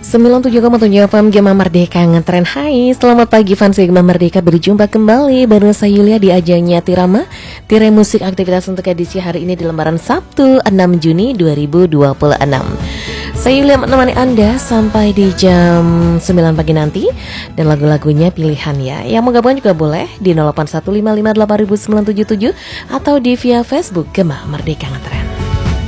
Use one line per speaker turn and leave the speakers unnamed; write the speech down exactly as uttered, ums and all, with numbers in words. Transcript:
sembilan puluh tujuh koma tujuh F M Gema Merdeka Ngetren. Hai, selamat pagi fans Gema Merdeka. Berjumpa kembali baru saya Yulia di ajangnya Tirama Tirai Musik Aktivitas untuk edisi hari ini di lembaran Sabtu enam Juni dua ribu dua puluh enam. Saya Yulia menemani Anda sampai di jam sembilan pagi nanti. Dan lagu-lagunya pilihan ya. Yang mau gabung juga boleh di nol delapan satu lima lima delapan sembilan tujuh tujuh atau di via Facebook Gema Merdeka Ngetren.